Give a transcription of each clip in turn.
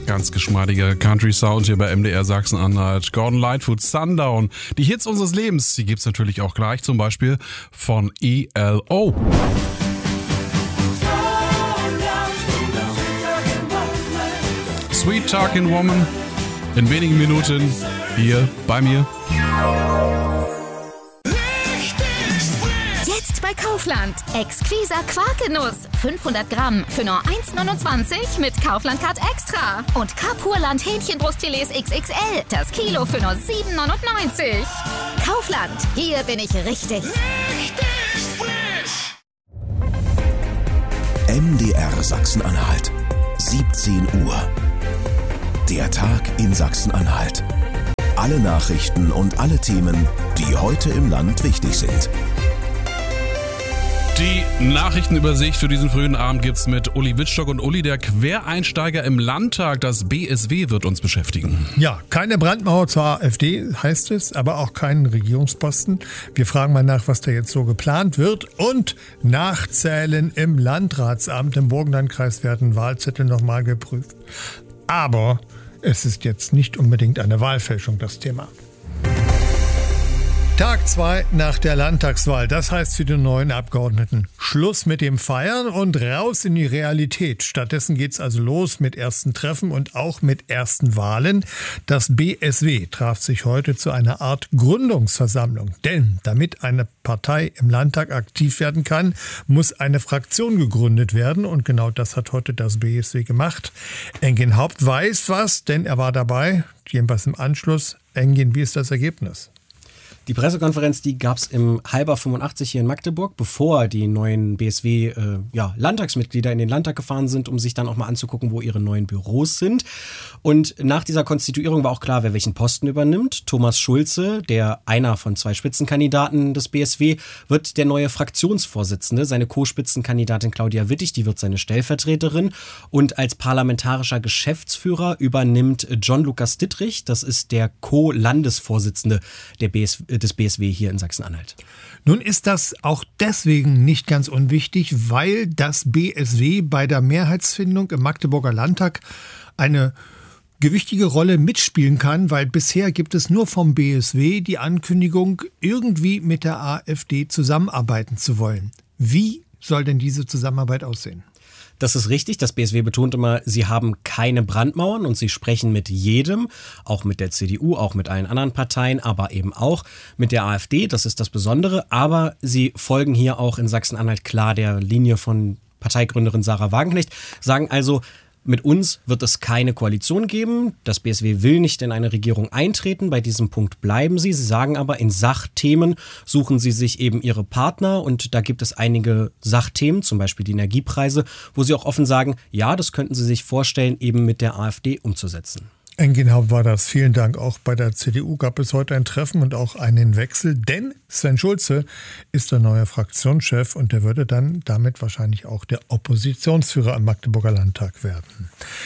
Ganz geschmeidiger Country-Sound hier bei MDR Sachsen-Anhalt. Gordon Lightfoot, Sundown. Die Hits unseres Lebens, die gibt's natürlich auch gleich, zum Beispiel von ELO. Sweet Talking Woman. In wenigen Minuten hier bei mir. Jetzt bei Kaufland. Exquiser Quarkenuss. 500 Gramm für nur 1,29 mit Kaufland-Card Extra. Und Kapurland Hähnchenbrustfilets XXL. Das Kilo für nur 7,99. Kaufland. Hier bin ich richtig. MDR Sachsen-Anhalt. 17 Uhr. Der Tag in Sachsen-Anhalt. Alle Nachrichten und alle Themen, die heute im Land wichtig sind. Die Nachrichtenübersicht für diesen frühen Abend gibt's mit Uli Wittstock. Und Uli, der Quereinsteiger im Landtag, das BSW, wird uns beschäftigen. Ja, keine Brandmauer zur AfD heißt es, aber auch keinen Regierungsposten. Wir fragen mal nach, was da jetzt so geplant wird. Und Nachzählen im Landratsamt im Burgenlandkreis werden Wahlzettel nochmal geprüft. Aber es ist jetzt nicht unbedingt eine Wahlfälschung, das Thema. Tag 2 nach der Landtagswahl. Das heißt für die neuen Abgeordneten: Schluss mit dem Feiern und raus in die Realität. Stattdessen geht's also los mit ersten Treffen und auch mit ersten Wahlen. Das BSW traf sich heute zu einer Art Gründungsversammlung. Denn damit eine Partei im Landtag aktiv werden kann, muss eine Fraktion gegründet werden. Und genau das hat heute das BSW gemacht. Engin Haupt weiß was, denn er war dabei. Jedenfalls im Anschluss. Engin, wie ist das Ergebnis? Die Pressekonferenz, die gab es im Halber 85 hier in Magdeburg, bevor die neuen BSW-Landtagsmitglieder in den Landtag gefahren sind, um sich dann auch mal anzugucken, wo ihre neuen Büros sind. Und nach dieser Konstituierung war auch klar, wer welchen Posten übernimmt. Thomas Schulze, einer von 2 Spitzenkandidaten des BSW, wird der neue Fraktionsvorsitzende. Seine Co-Spitzenkandidatin Claudia Wittig, die wird seine Stellvertreterin. Und als parlamentarischer Geschäftsführer übernimmt John Lukas Dittrich, das ist der Co-Landesvorsitzende des BSW hier in Sachsen-Anhalt. Nun ist das auch deswegen nicht ganz unwichtig, weil das BSW bei der Mehrheitsfindung im Magdeburger Landtag eine gewichtige Rolle mitspielen kann, weil bisher gibt es nur vom BSW die Ankündigung, irgendwie mit der AfD zusammenarbeiten zu wollen. Wie soll denn diese Zusammenarbeit aussehen? Das ist richtig. Das BSW betont immer, sie haben keine Brandmauern und sie sprechen mit jedem, auch mit der CDU, auch mit allen anderen Parteien, aber eben auch mit der AfD. Das ist das Besondere. Aber sie folgen hier auch in Sachsen-Anhalt klar der Linie von Parteigründerin Sarah Wagenknecht, sagen also, mit uns wird es keine Koalition geben. Das BSW will nicht in eine Regierung eintreten. Bei diesem Punkt bleiben sie. Sie sagen aber, in Sachthemen suchen sie sich eben ihre Partner. Und da gibt es einige Sachthemen, zum Beispiel die Energiepreise, wo sie auch offen sagen, ja, das könnten sie sich vorstellen, eben mit der AfD umzusetzen. Engin Haupt war das. Vielen Dank. Auch bei der CDU gab es heute ein Treffen und auch einen Wechsel, denn Sven Schulze ist der neue Fraktionschef und der würde dann damit wahrscheinlich auch der Oppositionsführer im Magdeburger Landtag werden.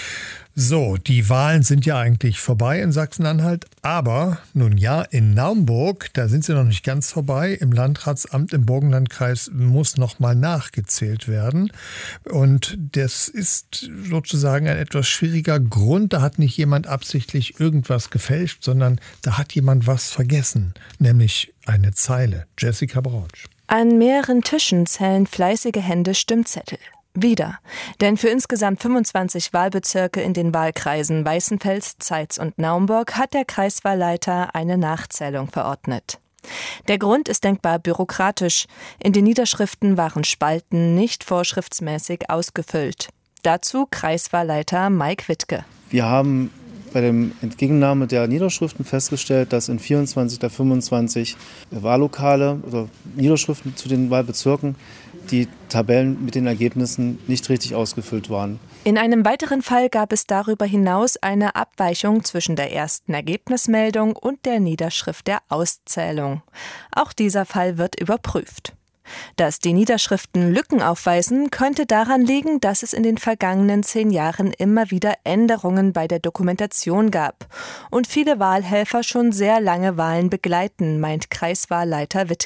So, die Wahlen sind ja eigentlich vorbei in Sachsen-Anhalt, aber nun ja, in Naumburg, da sind sie noch nicht ganz vorbei. Im Landratsamt im Burgenlandkreis muss noch mal nachgezählt werden. Und das ist sozusagen ein etwas schwieriger Grund. Da hat nicht jemand absichtlich irgendwas gefälscht, sondern da hat jemand was vergessen, nämlich eine Zeile. Jessica Brautsch. An mehreren Tischen zählen fleißige Hände Stimmzettel. Wieder. Denn für insgesamt 25 Wahlbezirke in den Wahlkreisen Weißenfels, Zeitz und Naumburg hat der Kreiswahlleiter eine Nachzählung verordnet. Der Grund ist denkbar bürokratisch. In den Niederschriften waren Spalten nicht vorschriftsmäßig ausgefüllt. Dazu Kreiswahlleiter Mike Wittke. Wir haben bei der Entgegennahme der Niederschriften festgestellt, dass in 24 der 25 Wahllokale oder Niederschriften zu den Wahlbezirken die Tabellen mit den Ergebnissen nicht richtig ausgefüllt waren. In einem weiteren Fall gab es darüber hinaus eine Abweichung zwischen der ersten Ergebnismeldung und der Niederschrift der Auszählung. Auch dieser Fall wird überprüft. Dass die Niederschriften Lücken aufweisen, könnte daran liegen, dass es in den vergangenen 10 Jahren immer wieder Änderungen bei der Dokumentation gab und viele Wahlhelfer schon sehr lange Wahlen begleiten, meint Kreiswahlleiter Wittke.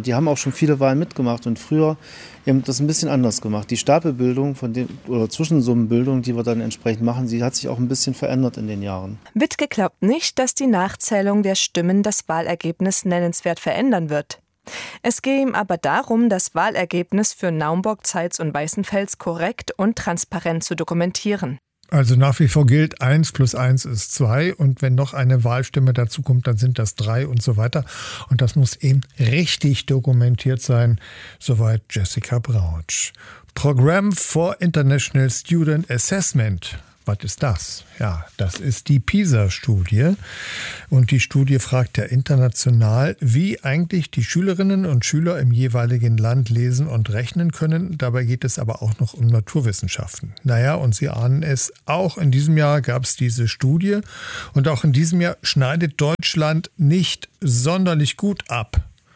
Die haben auch schon viele Wahlen mitgemacht und früher eben das ein bisschen anders gemacht. Die Stapelbildung oder Zwischensummenbildung, die wir dann entsprechend machen, sie hat sich auch ein bisschen verändert in den Jahren. Wittke glaubt nicht, dass die Nachzählung der Stimmen das Wahlergebnis nennenswert verändern wird. Es gehe ihm aber darum, das Wahlergebnis für Naumburg, Zeitz und Weißenfels korrekt und transparent zu dokumentieren. Also nach wie vor gilt, 1 + 1 ist 2 und wenn noch eine Wahlstimme dazu kommt, dann sind das 3 und so weiter. Und das muss eben richtig dokumentiert sein. Soweit Jessica Brautsch. Program for International Student Assessment. Was ist das? Ja, das ist die PISA-Studie. Und die Studie fragt ja international, wie eigentlich die Schülerinnen und Schüler im jeweiligen Land lesen und rechnen können. Dabei geht es aber auch noch um Naturwissenschaften. Naja, und Sie ahnen es, auch in diesem Jahr gab es diese Studie. Und auch in diesem Jahr schneidet Deutschland nicht sonderlich gut ab.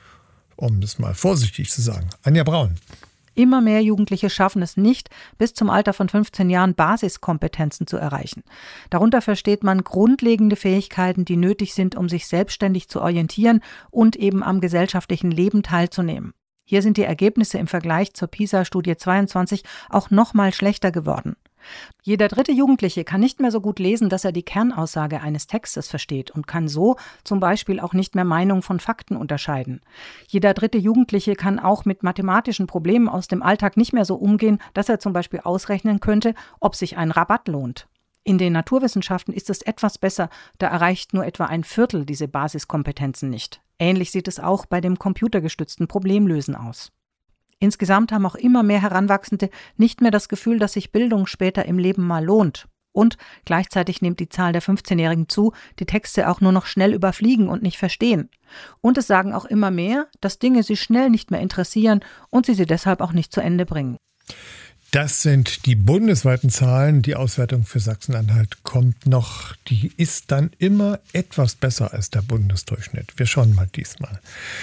Um das mal vorsichtig zu sagen. Anja Braun. Immer mehr Jugendliche schaffen es nicht, bis zum Alter von 15 Jahren Basiskompetenzen zu erreichen. Darunter versteht man grundlegende Fähigkeiten, die nötig sind, um sich selbstständig zu orientieren und eben am gesellschaftlichen Leben teilzunehmen. Hier sind die Ergebnisse im Vergleich zur PISA-Studie 22 auch noch mal schlechter geworden. Jeder 3. Jugendliche kann nicht mehr so gut lesen, dass er die Kernaussage eines Textes versteht und kann so zum Beispiel auch nicht mehr Meinung von Fakten unterscheiden. Jeder 3. Jugendliche kann auch mit mathematischen Problemen aus dem Alltag nicht mehr so umgehen, dass er zum Beispiel ausrechnen könnte, ob sich ein Rabatt lohnt. In den Naturwissenschaften ist es etwas besser, da erreicht nur etwa 1/4 diese Basiskompetenzen nicht. Ähnlich sieht es auch bei dem computergestützten Problemlösen aus. Insgesamt haben auch immer mehr Heranwachsende nicht mehr das Gefühl, dass sich Bildung später im Leben mal lohnt. Und gleichzeitig nimmt die Zahl der 15-Jährigen zu, die Texte auch nur noch schnell überfliegen und nicht verstehen. Und es sagen auch immer mehr, dass Dinge sie schnell nicht mehr interessieren und sie deshalb auch nicht zu Ende bringen. Das sind die bundesweiten Zahlen. Die Auswertung für Sachsen-Anhalt kommt noch. Die ist dann immer etwas besser als der Bundesdurchschnitt. Wir schauen mal diesmal.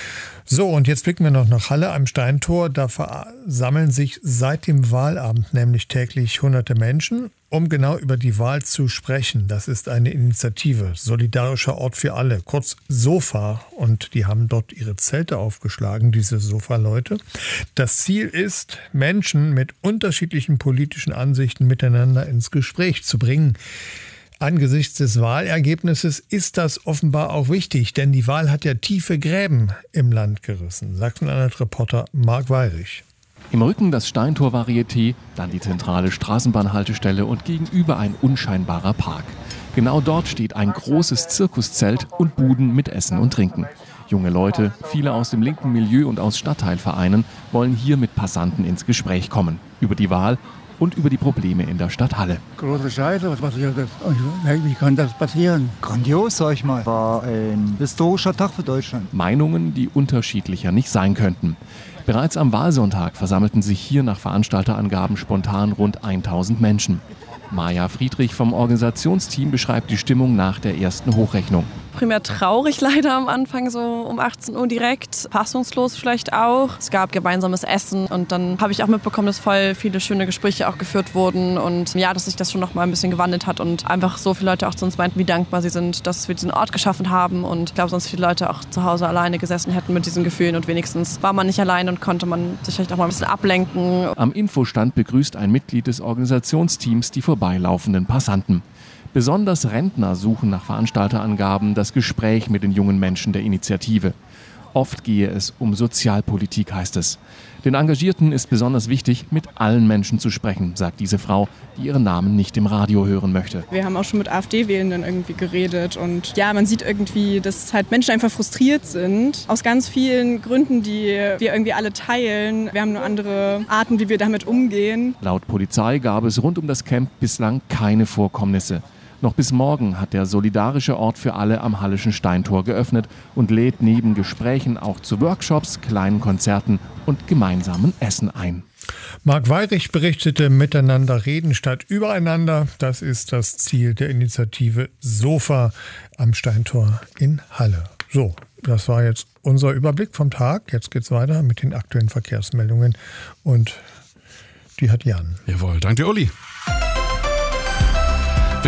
So, und jetzt blicken wir noch nach Halle am Steintor. Da versammeln sich seit dem Wahlabend nämlich täglich hunderte Menschen, um genau über die Wahl zu sprechen. Das ist eine Initiative, Solidarischer Ort für alle, kurz SOFA. Und die haben dort ihre Zelte aufgeschlagen, diese SOFA-Leute. Das Ziel ist, Menschen mit unterschiedlichen politischen Ansichten miteinander ins Gespräch zu bringen. Angesichts des Wahlergebnisses ist das offenbar auch wichtig, denn die Wahl hat ja tiefe Gräben im Land gerissen. Sachsen-Anhalt-Reporter Marc Weyrich. Im Rücken das Steintor-Varieté, dann die zentrale Straßenbahnhaltestelle und gegenüber ein unscheinbarer Park. Genau dort steht ein großes Zirkuszelt und Buden mit Essen und Trinken. Junge Leute, viele aus dem linken Milieu und aus Stadtteilvereinen, wollen hier mit Passanten ins Gespräch kommen. Über die Wahl und über die Probleme in der Stadt Halle. Große Scheiße, was passiert ist. Wie kann das passieren? Grandios, sag ich mal. War ein historischer Tag für Deutschland. Meinungen, die unterschiedlicher nicht sein könnten. Bereits am Wahlsonntag versammelten sich hier nach Veranstalterangaben spontan rund 1000 Menschen. Maja Friedrich vom Organisationsteam beschreibt die Stimmung nach der ersten Hochrechnung. Primär traurig leider am Anfang, so um 18 Uhr direkt. Fassungslos vielleicht auch. Es gab gemeinsames Essen und dann habe ich auch mitbekommen, dass voll viele schöne Gespräche auch geführt wurden und ja, dass sich das schon noch mal ein bisschen gewandelt hat und einfach so viele Leute auch zu uns meinten, wie dankbar sie sind, dass wir diesen Ort geschaffen haben und ich glaube, sonst viele Leute auch zu Hause alleine gesessen hätten mit diesen Gefühlen und wenigstens war man nicht allein und konnte man sich vielleicht auch mal ein bisschen ablenken. Am Infostand begrüßt ein Mitglied des Organisationsteams die vorbeilaufenden Passanten. Besonders Rentner suchen nach Veranstalterangaben das Gespräch mit den jungen Menschen der Initiative. Oft gehe es um Sozialpolitik, heißt es. Den Engagierten ist besonders wichtig, mit allen Menschen zu sprechen, sagt diese Frau, die ihren Namen nicht im Radio hören möchte. Wir haben auch schon mit AfD-Wählenden irgendwie geredet und ja, man sieht irgendwie, dass halt Menschen einfach frustriert sind. Aus ganz vielen Gründen, die wir irgendwie alle teilen. Wir haben nur andere Arten, wie wir damit umgehen. Laut Polizei gab es rund um das Camp bislang keine Vorkommnisse. Noch bis morgen hat der Solidarische Ort für alle am Halleschen Steintor geöffnet und lädt neben Gesprächen auch zu Workshops, kleinen Konzerten und gemeinsamen Essen ein. Marc Weyrich berichtete, miteinander reden statt übereinander. Das ist das Ziel der Initiative SOFA am Steintor in Halle. So, das war jetzt unser Überblick vom Tag. Jetzt geht's weiter mit den aktuellen Verkehrsmeldungen und die hat Jan. Jawohl, danke Uli. Wer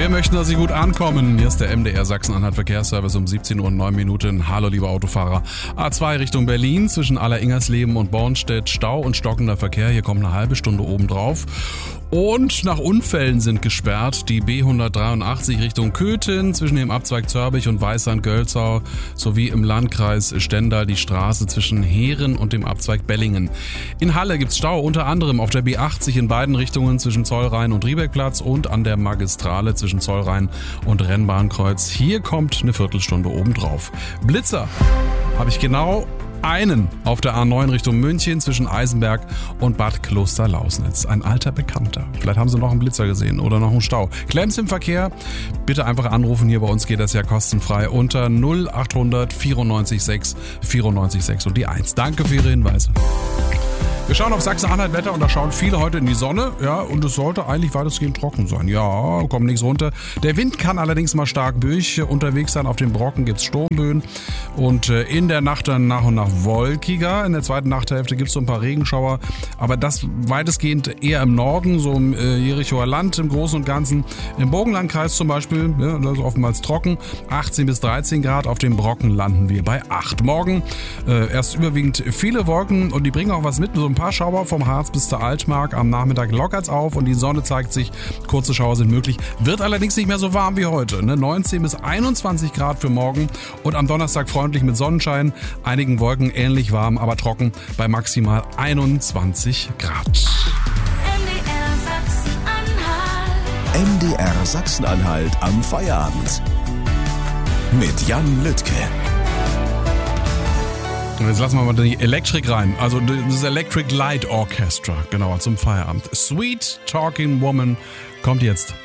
Wir möchten, dass Sie gut ankommen. Hier ist der MDR Sachsen-Anhalt Verkehrsservice um 17:09 Uhr. Hallo, liebe Autofahrer. A2 Richtung Berlin zwischen Aller-Ingersleben und Bornstedt. Stau und stockender Verkehr. Hier kommt eine halbe Stunde obendrauf. Und nach Unfällen sind gesperrt die B183 Richtung Köthen zwischen dem Abzweig Zörbich und Weißand-Gölzau sowie im Landkreis Stendal die Straße zwischen Heeren und dem Abzweig Bellingen. In Halle gibt's Stau, unter anderem auf der B80 in beiden Richtungen zwischen Zollrhein und Riebeckplatz und an der Magistrale zwischen Zollrhein und Rennbahnkreuz. Hier kommt eine Viertelstunde obendrauf. Blitzer habe ich genau einen auf der A9 Richtung München zwischen Eisenberg und Bad Klosterlausnitz. Ein alter Bekannter. Vielleicht haben Sie noch einen Blitzer gesehen oder noch einen Stau. Klemms im Verkehr? Bitte einfach anrufen. Hier bei uns geht das ja kostenfrei unter 0800 94 6 94 6 und die 1. Danke für Ihre Hinweise. Wir schauen auf Sachsen-Anhalt-Wetter und da schauen viele heute in die Sonne, ja, und es sollte eigentlich weitestgehend trocken sein. Ja, kommt nichts runter. Der Wind kann allerdings mal stark durch unterwegs sein. Auf den Brocken gibt's Sturmböen und in der Nacht dann nach und nach wolkiger. In der zweiten Nachthälfte gibt's so ein paar Regenschauer, aber das weitestgehend eher im Norden, so im Jerichoer Land im Großen und Ganzen. Im Burgenlandkreis zum Beispiel, ja, das ist oftmals trocken, 18 bis 13 Grad. Auf den Brocken landen wir bei 8. Morgen erst überwiegend viele Wolken und die bringen auch was mit, so ein paar Schauer vom Harz bis zur Altmark. Am Nachmittag lockert's auf und die Sonne zeigt sich. Kurze Schauer sind möglich. Wird allerdings nicht mehr so warm wie heute. 19 bis 21 Grad für morgen und am Donnerstag freundlich mit Sonnenschein. Einigen Wolken ähnlich warm, aber trocken bei maximal 21 Grad. MDR Sachsen-Anhalt am Feierabend. Mit Jan Lüttke. Und jetzt lassen wir mal die Electric rein. Also das Electric Light Orchestra, genau, zum Feierabend. Sweet Talking Woman kommt jetzt.